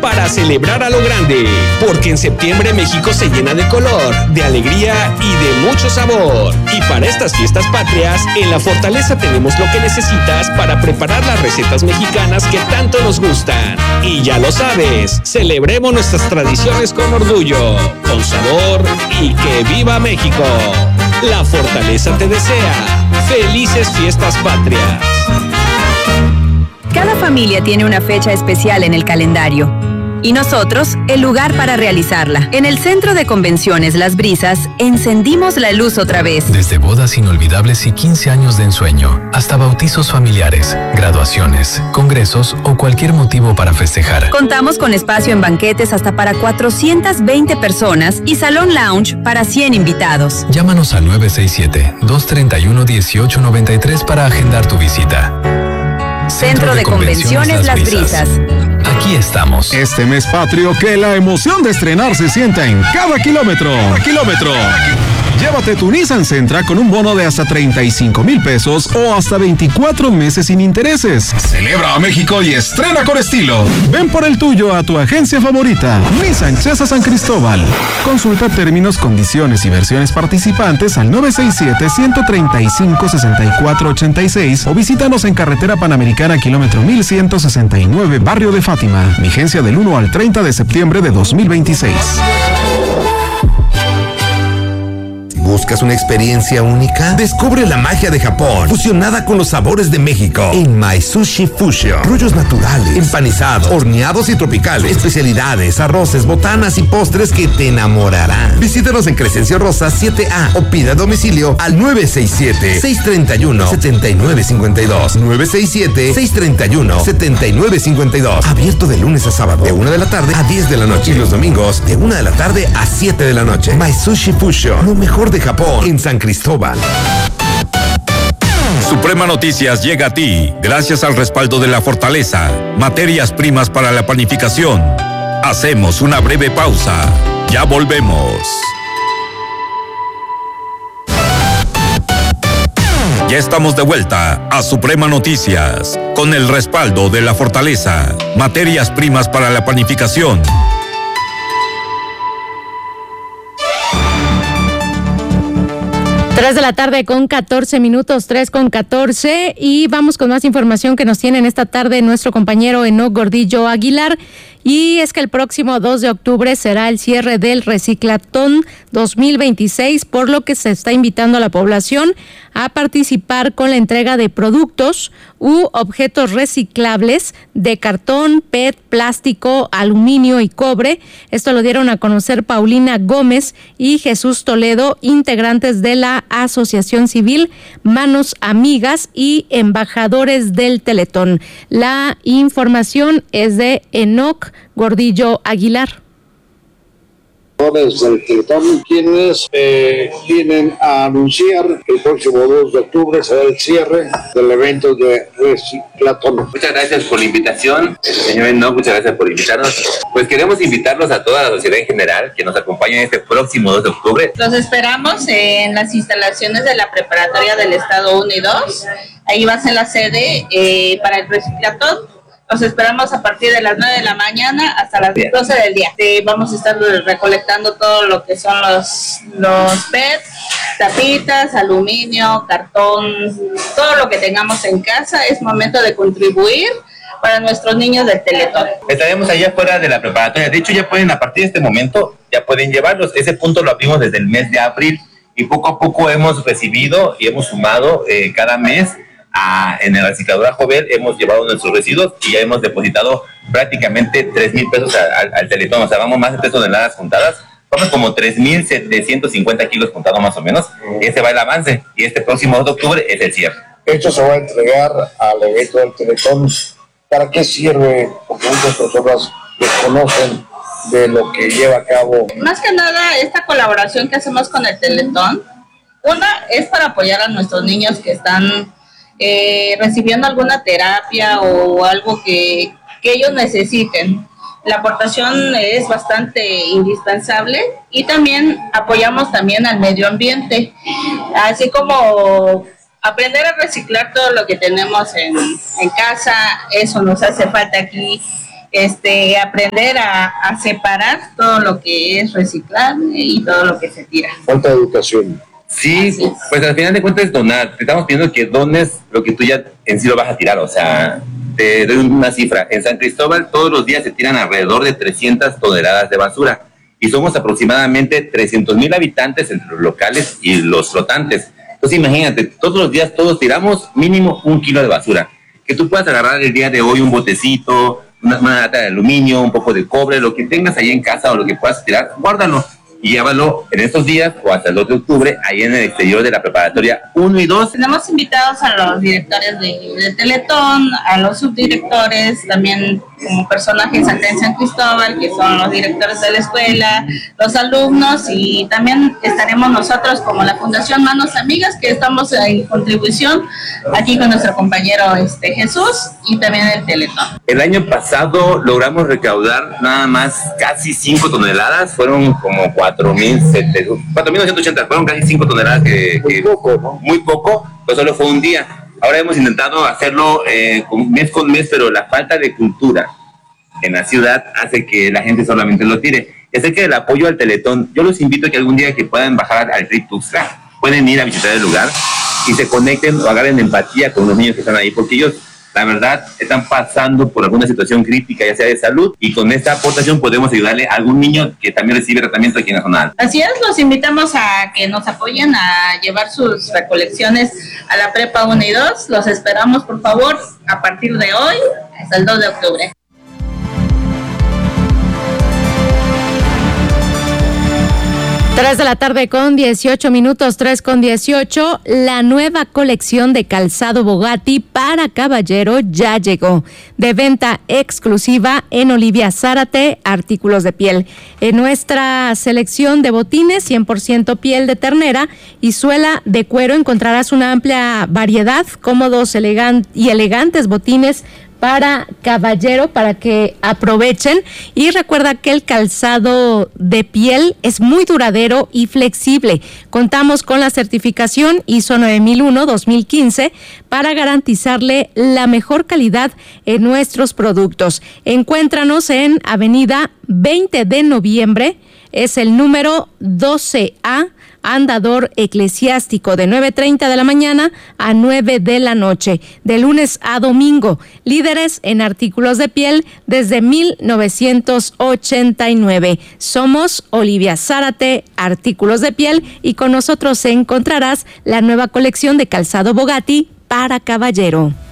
para celebrar a lo grande, porque en septiembre México se llena de color, de alegría y de mucho sabor. Y para estas fiestas patrias, en La Fortaleza tenemos lo que necesitas para preparar las recetas mexicanas que tanto nos gustan. Y ya lo sabes, celebremos nuestras tradiciones con orgullo, con sabor y que viva México. La Fortaleza te desea felices fiestas patrias. Cada familia tiene una fecha especial en el calendario y nosotros el lugar para realizarla. En el Centro de Convenciones Las Brisas encendimos la luz otra vez. Desde bodas inolvidables y 15 años de ensueño, hasta bautizos familiares, graduaciones, congresos o cualquier motivo para festejar. Contamos con espacio en banquetes hasta para 420 personas y salón lounge para 100 invitados. Llámanos al 967-231-1893 para agendar tu visita. Centro de Convenciones Las Brisas. Aquí estamos. Este mes patrio, que la emoción de estrenar se sienta en cada kilómetro. Llévate tu Nissan Sentra con un bono de hasta 35,000 pesos o hasta 24 meses sin intereses. Celebra a México y estrena con estilo. Ven por el tuyo a tu agencia favorita, Nissan Chesa San Cristóbal. Consulta términos, condiciones y versiones participantes al 967-135-6486 o visítanos en Carretera Panamericana, kilómetro 1169, Barrio de Fátima. Vigencia del 1 al 30 de septiembre de 2026. ¿Buscas una experiencia única? Descubre la magia de Japón, fusionada con los sabores de México, en My Sushi Fusion. Rollos naturales, empanizados, horneados y tropicales, especialidades, arroces, botanas y postres que te enamorarán. Visítanos en Crescencio Rosa 7A o pida a domicilio al 967-631-7952. 967-631-7952. Abierto de lunes a sábado, de 1 de la tarde a 10 de la noche. Y los domingos, de 1 de la tarde a 7 de la noche. My Sushi Fusion, lo mejor de Japón en San Cristóbal. Suprema Noticias llega a ti gracias al respaldo de La Fortaleza, materias primas para la panificación. Hacemos una breve pausa. Ya volvemos. Ya estamos de vuelta a Suprema Noticias con el respaldo de La Fortaleza, materias primas para la panificación. 3 de la tarde con 14 minutos, 3:14, y vamos con más información que nos tiene en esta tarde nuestro compañero Enoc Gordillo Aguilar. Y es que el próximo 2 de octubre será el cierre del Reciclatón 2026, por lo que se está invitando a la población a participar con la entrega de productos u objetos reciclables de cartón, PET, plástico, aluminio y cobre. Esto lo dieron a conocer Paulina Gómez y Jesús Toledo, integrantes de la Asociación Civil Manos Amigas y embajadores del Teletón. La información es de Enoc Gordillo Aguilar. Del Teletón, quienes vienen a anunciar que el próximo 2 de octubre será el cierre del evento de Reciclatón. Muchas gracias por la invitación, señor Enoc, muchas gracias por invitarnos. Pues queremos invitarlos a toda la sociedad en general que nos acompañen este próximo 2 de octubre. Los esperamos en las instalaciones de la Preparatoria del Estado 1 y 2. Ahí va a ser la sede para el Reciclatón. Los esperamos a partir de las 9 de la mañana hasta las 12 del día. Vamos a estar recolectando todo lo que son los PET, tapitas, aluminio, cartón, todo lo que tengamos en casa. Es momento de contribuir para nuestros niños del Teletón. Estaremos allá afuera de la preparatoria. De hecho, ya pueden, a partir de este momento, ya pueden llevarlos. Ese punto lo abrimos desde el mes de abril y poco a poco hemos recibido y hemos sumado cada mes. En el reciclador Jovel hemos llevado nuestros residuos y ya hemos depositado prácticamente 3,000 pesos al Teletón. O sea, vamos más de 3 toneladas juntadas, vamos como 3,750 kilos juntados más o menos. Ese va el avance y este próximo 2 de octubre es el cierre. Esto se va a entregar al evento del Teletón. ¿Para qué sirve? Porque muchas personas desconocen de lo que lleva a cabo. Más que nada, esta colaboración que hacemos con el Teletón, una es para apoyar a nuestros niños que están recibiendo alguna terapia o algo que ellos necesiten. La aportación es bastante indispensable y también apoyamos también al medio ambiente, así como aprender a reciclar todo lo que tenemos en casa. Eso nos hace falta aquí aprender a separar todo lo que es reciclable y todo lo que se tira. Falta de educación. Sí, pues al final de cuentas es donar. Te estamos pidiendo que dones lo que tú ya en sí lo vas a tirar. O sea, te doy una cifra. En San Cristóbal todos los días se tiran alrededor de 300 toneladas de basura. Y somos aproximadamente 300,000 habitantes entre los locales y los flotantes. Entonces imagínate, todos los días todos tiramos mínimo 1 kilo de basura. Que tú puedas agarrar el día de hoy un botecito, una lata de aluminio, un poco de cobre, lo que tengas ahí en casa o lo que puedas tirar, guárdalo y llévalo en estos días o hasta el 2 de octubre ahí en el exterior de la preparatoria 1 y 2. Tenemos invitados a los directores de Teletón, a los subdirectores, también como personajes acá en San Cristóbal, que son los directores de la escuela, los alumnos, y también estaremos nosotros como la Fundación Manos Amigas, que estamos en contribución aquí con nuestro compañero Jesús y también el Teletón. El año pasado logramos recaudar nada más casi 5 toneladas, fueron como 4,980, fueron casi 5 toneladas muy poco, pero solo fue un día. Ahora hemos intentado hacerlo mes con mes, pero la falta de cultura en la ciudad hace que la gente solamente lo tire. Y acerca del apoyo al Teletón, yo los invito a que algún día que puedan bajar al Río Tuxtla, pueden ir a visitar el lugar y se conecten o agarren empatía con los niños que están ahí, porque ellos, la verdad, están pasando por alguna situación crítica, ya sea de salud, y con esta aportación podemos ayudarle a algún niño que también recibe tratamiento aquí en la zona. Así es, los invitamos a que nos apoyen a llevar sus recolecciones a la Prepa 1 y 2. Los esperamos, por favor, a partir de hoy hasta el 2 de octubre. 3:18 p.m, 3:18. La nueva colección de calzado Bogatti para caballero ya llegó. De venta exclusiva en Olivia Zárate, artículos de piel. En nuestra selección de botines, 100% piel de ternera y suela de cuero, encontrarás una amplia variedad, cómodos y elegantes botines para caballero, para que aprovechen. Y recuerda que el calzado de piel es muy duradero y flexible. Contamos con la certificación ISO 9001-2015 para garantizarle la mejor calidad en nuestros productos. Encuéntranos en Avenida 20 de Noviembre, es el número 12A, Andador Eclesiástico, de 9:30 de la mañana a 9 de la noche, de lunes a domingo. Líderes en artículos de piel desde 1989. Somos Olivia Zárate, artículos de piel, y con nosotros encontrarás la nueva colección de calzado Bogatti para caballero.